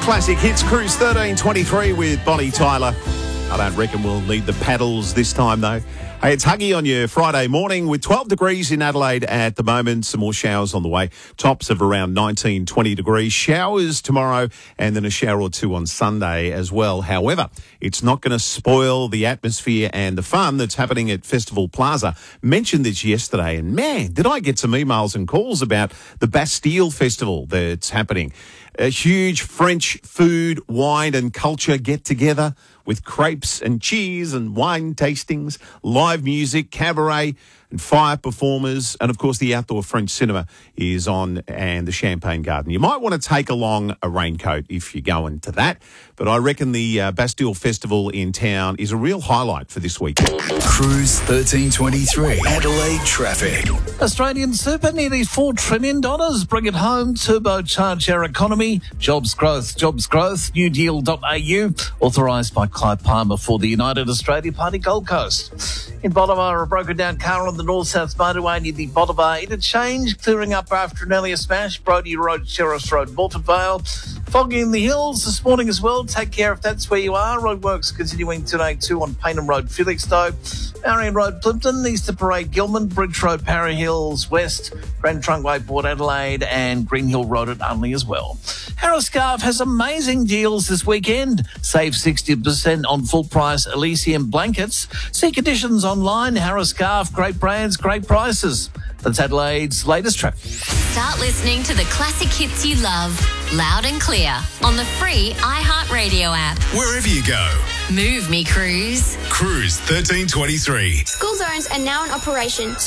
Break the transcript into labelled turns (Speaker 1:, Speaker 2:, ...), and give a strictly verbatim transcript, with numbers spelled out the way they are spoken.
Speaker 1: Classic Hits Cruise thirteen twenty-three with Bonnie Tyler. I don't reckon we'll need the paddles this time, though. Hey, it's Huggy on your Friday morning with twelve degrees in Adelaide at the moment. Some more showers on the way. Tops of around nineteen, twenty degrees. Showers tomorrow and then a shower or two on Sunday as well. However, it's not going to spoil the atmosphere and the fun that's happening at Festival Plaza. Mentioned this yesterday, and man, did I get some emails and calls about the Bastille Festival that's happening. A huge French food, wine and culture get-together with crepes and cheese and wine tastings, live music, cabaret and fire performers. And, of course, the outdoor French cinema is on and the Champagne Garden. You might want to take along a raincoat if you're going to that. But I reckon the uh, Bastille Festival in town is a real highlight for this week.
Speaker 2: Cruise thirteen twenty-three, Adelaide traffic.
Speaker 3: Australian super, nearly four trillion dollars. Bring it home, turbocharge our economy. Jobs growth, jobs growth. new deal dot a u, authorised by Clive Palmer for the United Australia Party Gold Coast. In Bolivar, a broken down car on the north-south motorway near the Bolivar interchange, clearing up after an earlier smash. Brody Road, Sheriff's Road, Morton Vale. Foggy in the hills this morning as well. Take care if that's where you are. Roadworks continuing today too on Paynham Road, Felixstowe. Marion Road, Plimpton. Easter Parade, Gilman. Bridge Road, Parra Hills, West. Grand Trunk Way, Port Adelaide. And Green Hill Road at Unley as well. Harris Scarf has amazing deals this weekend. Save sixty percent on full price Elysium blankets. See conditions online. Harris Scarf, great brands, great prices. That's Adelaide's latest traffic.
Speaker 4: Start listening to the classic hits you love, loud and clear, on the free iHeartRadio app.
Speaker 2: Wherever you go.
Speaker 4: Move me, Cruise.
Speaker 2: Cruise thirteen twenty-three.
Speaker 5: School zones are now in operation.